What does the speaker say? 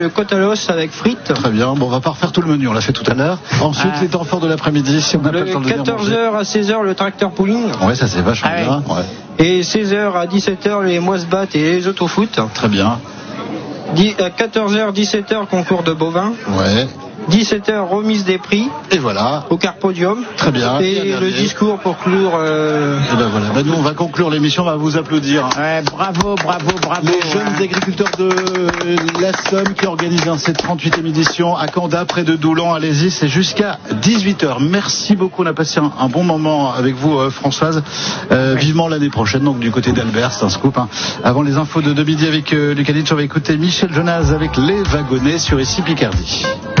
Le côte à l'os avec frites. Très bien. Bon, on va pas refaire tout le menu, on l'a fait tout à l'heure. Ensuite, les temps forts de l'après-midi, si on n'a pas le temps de venir manger. 14h à 16h, le tracteur pooling. Ouais, ça c'est vachement bien. Ouais. Et 16h à 17h, les moisse-bat et les autofoot. Très bien. 14h, 17h, concours de bovins. Ouais. 17h, remise des prix. Et voilà. Au Carpodium. Très bien. Et le discours pour clore. Et ben voilà. Ben nous, on va conclure l'émission, on va vous applaudir. Ouais, bravo. Les jeunes agriculteurs de la Somme qui organisent cette 38e édition à Canda, près de Doulan. Allez-y, c'est jusqu'à 18h. Merci beaucoup. On a passé un bon moment avec vous, Françoise. Vivement l'année prochaine, donc du côté d'Albert, c'est un scoop. Hein. Avant les infos de midi avec Lucas Ditch, on va écouter Michel Jonas avec Les Wagonnets sur ici Picardie.